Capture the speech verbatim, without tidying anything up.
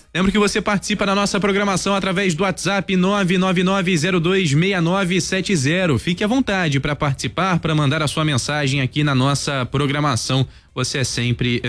Lembro que você participa da nossa programação através do WhatsApp nove nove nove zero dois seis nove sete zero. Fique à vontade para participar, para mandar a sua mensagem aqui na nossa programação. Você é sempre